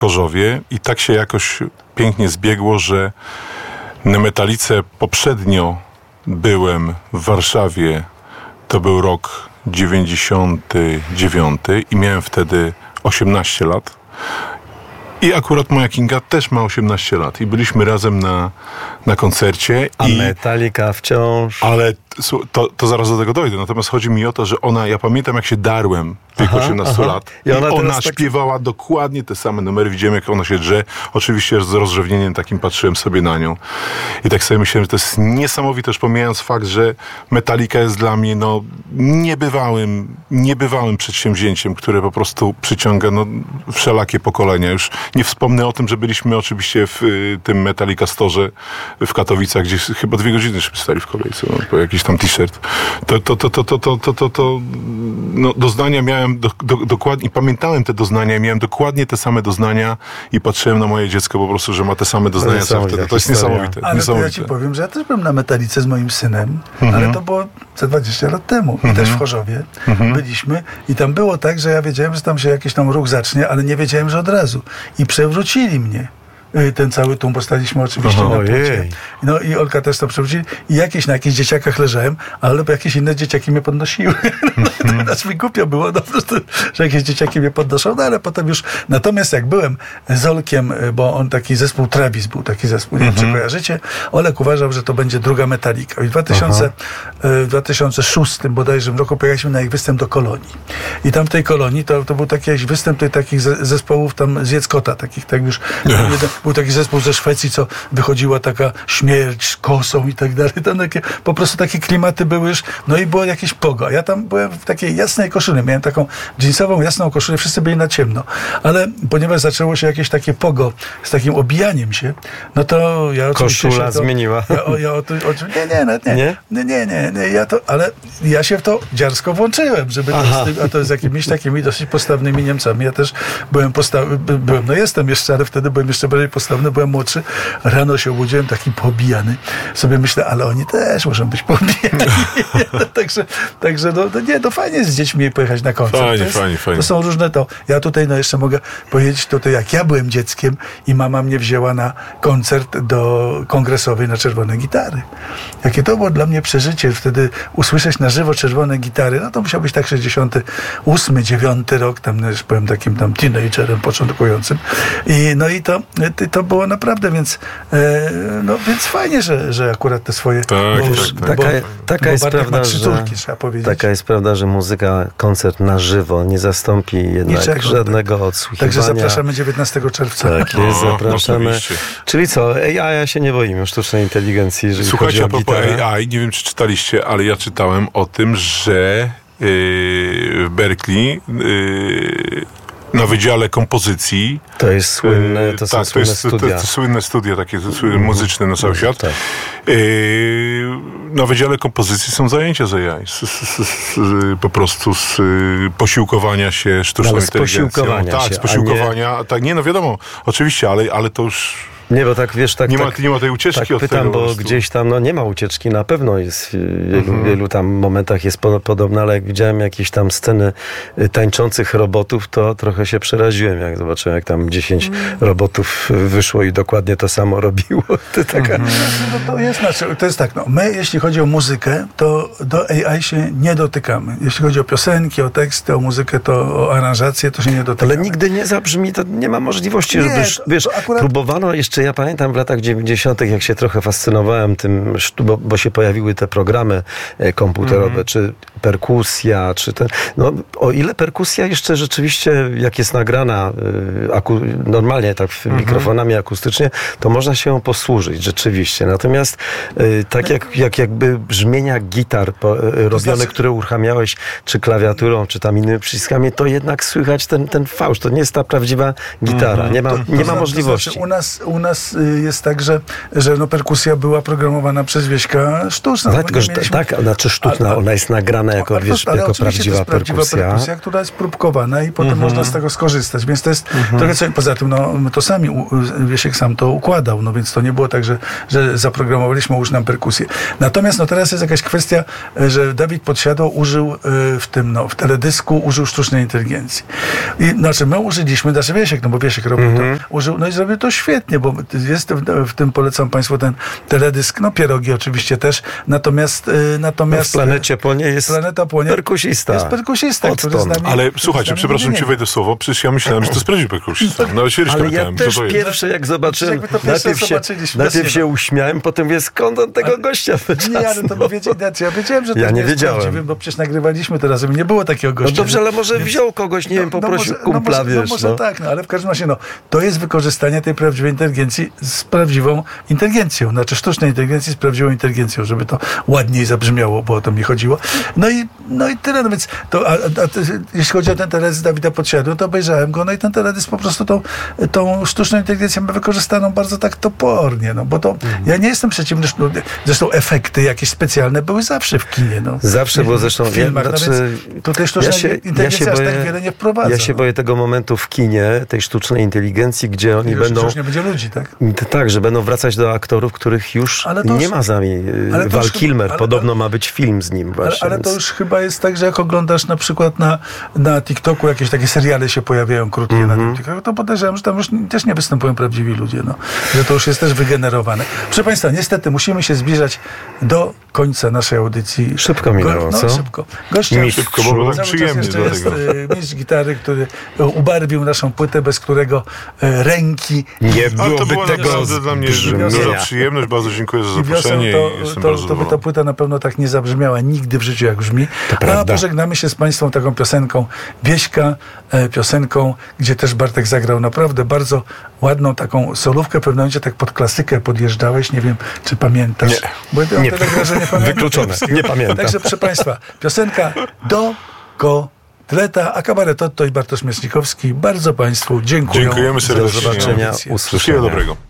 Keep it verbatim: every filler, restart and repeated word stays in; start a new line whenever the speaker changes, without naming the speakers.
w Chorzowie i tak się jakoś pięknie zbiegło, że na Metalice poprzednio byłem w Warszawie, to był rok dziewięćdziesiąty dziewiąty i miałem wtedy osiemnaście lat. I akurat moja Kinga też ma osiemnaście lat i byliśmy razem na, na koncercie.
A
i,
Metallica wciąż...
Ale to, to zaraz do tego dojdę. Natomiast chodzi mi o to, że ona, ja pamiętam jak się darłem w wieku osiemnastu lat i ona, i ona tak... śpiewała dokładnie te same numery. Widziałem jak ona się drze. Oczywiście z rozrzewnieniem takim patrzyłem sobie na nią. I tak sobie myślałem, że to jest niesamowite, już pomijając fakt, że Metallica jest dla mnie no, niebywałym, niebywałym przedsięwzięciem, które po prostu przyciąga no, wszelakie pokolenia. Już nie wspomnę o tym, że byliśmy oczywiście w y, tym Metallica Storze w Katowicach, gdzie chyba dwie godziny stali w kolejce, no, po jakiś tam t-shirt. To, to, to, to, to, to, to, to, to no, doznania miałem do, do, dokładnie, pamiętałem te doznania, miałem dokładnie te same doznania i patrzyłem na moje dziecko po prostu, że ma te same doznania, co wtedy. To jest niesamowite.
Ale
niesamowite.
to ja ci powiem, że ja też byłem na Metalice z moim synem, mhm. ale to było ze dwadzieścia lat temu. I
mhm.
też w Chorzowie mhm. byliśmy i tam było tak, że ja wiedziałem, że tam się jakiś tam ruch zacznie, ale nie wiedziałem, że od razu. I przewrócili mnie. Ten cały tłum, bo staliśmy oczywiście Aha, na płycie. No i Olka też to przewrócili. I jakieś na jakichś dzieciakach leżałem, ale jakieś inne dzieciaki mnie podnosiły. Mm. Teraz mi głupio było, no, po prostu, że jakieś dzieciaki mnie podnoszą, no ale potem już... Natomiast jak byłem z Olkiem, bo on taki zespół Travis był, taki zespół, nie wiem, mm-hmm. czy kojarzycie, Olek uważał, że to będzie druga Metallica. I w dwa tysiące szóstym bodajże roku pojechaliśmy na ich występ do Kolonii. I tam w tej Kolonii to, to był taki jakiś występ tej, takich zespołów tam z Jeckota, takich tak już... Yeah. Był taki zespół ze Szwecji, co wychodziła taka śmierć z kosą i tak dalej. Tam takie, po prostu takie klimaty były już, no i było jakieś pogo. Ja tam byłem w takiej jasnej koszuli. Miałem taką jeansową, jasną koszulę. Wszyscy byli na ciemno. Ale ponieważ zaczęło się jakieś takie pogo z takim obijaniem się, no to ja oczywiście...
Koszula
się to,
zmieniła.
Ja, ja o to, o, nie, nie, nie, nie, nie, nie, nie, nie, ja to, ale ja się w to dziarsko włączyłem, żeby to z tym, a to z jakimiś takimi dosyć postawnymi Niemcami. Ja też byłem postawny, byłem, no jestem jeszcze, ale wtedy byłem jeszcze bardziej postawny, byłem młodszy. Rano się obudziłem taki pobijany. Sobie myślę, ale oni też muszą być pobijani. także, także no, no nie, to fajnie jest z dziećmi pojechać na koncert.
Fajnie,
to, jest,
fajnie, fajnie.
To są różne to. Ja tutaj no jeszcze mogę powiedzieć tutaj, jak ja byłem dzieckiem i mama mnie wzięła na koncert do kongresowej na czerwone gitary. Jakie to było dla mnie przeżycie. Wtedy usłyszeć na żywo czerwone gitary, no to musiał być tak sześćdziesiąty ósmy, dziewiąty rok, tam no, już byłem takim tam teenagerem początkującym. I no i to, to było naprawdę, więc e, no więc fajnie, że, że akurat te swoje...
Tak,
bo,
tak, tak.
Taka,
bo,
taka
bo
jest prawda,
że, córki, trzeba powiedzieć.
Taka jest prawda, że muzyka, koncert na żywo nie zastąpi jednak
Niczego,
żadnego
tak.
odsłuchiwania.
Także zapraszamy dziewiętnastego czerwca.
Tak jest,
o,
zapraszamy.
oczywiście.
Czyli co, A I się nie boimy sztucznej inteligencji, jeżeli
Słuchajcie,
chodzi o
a propos
gitarę.
A I, nie wiem czy czytaliście, ale ja czytałem o tym, że yy, w Berkeley yy, na Wydziale Kompozycji.
To jest słynne, to są
tak,
słynne
to jest,
studia.
To, to, to słynne studia, takie mm. muzyczne na cały świat.
Tak.
Yy, na Wydziale Kompozycji są zajęcia z A I. Z, z, z, z, po prostu z posiłkowania się sztuczną
no, z
inteligencją.
posiłkowania
tak,
się,
z posiłkowania.
Nie...
Tak, nie, no wiadomo, oczywiście, ale, ale to już...
Nie, bo tak, wiesz, tak...
Nie ma,
tak,
nie ma tej ucieczki
tak
od
pytam,
tego.
Bo gdzieś tam, no nie ma ucieczki, na pewno jest w wielu,
Mhm.
wielu tam momentach jest podobne, ale jak widziałem jakieś tam sceny tańczących robotów, to trochę się przeraziłem, jak zobaczyłem, jak tam dziesięć mm. robotów wyszło i dokładnie to samo robiło. To, taka...
Mhm. No to jest, znaczy, to jest tak, no, my jeśli chodzi o muzykę, to do A I się nie dotykamy. Jeśli chodzi o piosenki, o teksty, o muzykę, to o aranżację, to się nie dotykamy.
Ale nigdy nie zabrzmi, to nie ma możliwości,
Nie,
żeby,
to,
wiesz,
to akurat...
próbowano jeszcze, ja pamiętam w latach dziewięćdziesiątych, jak się trochę fascynowałem tym, bo, bo się pojawiły te programy komputerowe, mm-hmm. czy perkusja, czy ten, no o ile perkusja jeszcze rzeczywiście, jak jest nagrana aku, normalnie, tak mm-hmm. mikrofonami akustycznie, to można się ją posłużyć, rzeczywiście. Natomiast tak jak, jak jakby brzmienia gitar po, robione, znaczy... które uruchamiałeś, czy klawiaturą, czy tam innymi przyciskami, to jednak słychać ten, ten fałsz. To nie jest ta prawdziwa gitara. Mm-hmm. Nie ma,
to, to
nie ma
znaczy,
możliwości.
To znaczy u nas, u nas nas jest tak, że, że no perkusja była programowana przez Wieśka sztuczna.
No, tylko, że mieliśmy... Tak, znaczy sztuczna, ale, ona jest nagrana jako, ale, wiesz, ale jako prawdziwa, to prawdziwa perkusja.
perkusja, która jest próbkowana i potem mhm. można z tego skorzystać. Więc to jest mhm. trochę co, poza tym, no my to sami, Wiesiek sam to układał, no więc to nie było tak, że, że zaprogramowaliśmy, uż nam perkusję. Natomiast no teraz jest jakaś kwestia, że Dawid Podsiadło użył w tym, no w teledysku użył sztucznej inteligencji. I znaczy my użyliśmy, znaczy Wiesiek, no bo Wiesiek robił mhm. to, użył, no i zrobił to świetnie, bo jest w, w tym, polecam Państwu ten teledysk, no pierogi oczywiście też, natomiast natomiast
w Planecie Płonie jest
Planeta Płonie
perkusista.
Jest perkusista, który z nami...
Ale słuchajcie, przepraszam cię, wejdę słowo, przecież ja myślałem, że to jest prawdziwy perkusista. Nawet się
ale ja też pierwszy, jak zobaczyłem, najpierw się, najpierw się uśmiałem, potem wie, skąd on tego ale, gościa wyczasnął.
Nie, ale to wiedzieli, ja wiedziałem, że to
ja nie
jest
wiedziałem.
prawdziwy, bo przecież nagrywaliśmy to razem, nie było takiego gościa.
No dobrze, ale może więc... wziął kogoś, nie no, wiem, poprosił no kumpla,
no może,
wiesz.
No może no. tak, no ale w każdym razie, no, to jest wykorzystanie tej prawdziwej inteligencji z prawdziwą inteligencją, znaczy sztucznej inteligencji z prawdziwą inteligencją, żeby to ładniej zabrzmiało, bo o to mi chodziło. No i, no i tyle, no więc to, a, a, a, jeśli chodzi o ten teledysk Dawida Podsiadło, to obejrzałem go, no i ten teledysk po prostu tą, tą sztuczną inteligencję ma wykorzystaną bardzo tak topornie, no bo to, mhm. ja nie jestem przeciwny, no, zresztą efekty jakieś specjalne były zawsze w kinie, no.
Zawsze było zresztą,
w filmach,
ja, znaczy,
no tutaj sztuczna
ja się,
inteligencja
ja się
aż
boję,
tak wiele nie wprowadza.
Ja się
no.
boję tego momentu w kinie, tej sztucznej inteligencji, gdzie oni
już,
będą...
Już nie będzie ludzi, tak?
Tak, że będą wracać do aktorów, których już
już,
nie ma z nami. Val Kilmer,
ale,
podobno ma być film z nim właśnie.
Ale, ale to już chyba jest tak, że jak oglądasz na przykład na, na TikToku jakieś takie seriale się pojawiają krótkie mm-hmm. na tym TikToku, to podejrzewam, że tam już też nie występują prawdziwi ludzie, no. Że to już jest też wygenerowane. Proszę Państwa, niestety musimy się zbliżać do końca naszej audycji.
Szybko minęło,
Go, no,
co?
szybko. Gościem
Mi szybko, bo tak przyjemnie
jeszcze jest e, mistrz gitary, który ubarwił naszą płytę, bez którego e, ręki
nie byłoby
to było
tego
dla mnie za przyjemność. Bardzo dziękuję za zaproszenie.
To,
i jestem
to,
bardzo
to by ta płyta na pewno tak nie zabrzmiała nigdy w życiu, jak brzmi.
No,
a pożegnamy się z Państwem taką piosenką Wieśka, e, piosenką, gdzie też Bartek zagrał naprawdę bardzo ładną taką solówkę. W pewnym momencie tak pod klasykę podjeżdżałeś. Nie wiem, czy pamiętasz.
Nie.
Bo ja
nie.
Tyle gra, że nie pamiętam.
Wykluczone. Nie pamiętam.
Także proszę Państwa, piosenka do kotleta, a kabaret Otto i Bartosz Miecznikowski bardzo Państwu dziękuję.
Dziękujemy serdecznie.
Do zobaczenia.
Wszystkiego dobrego.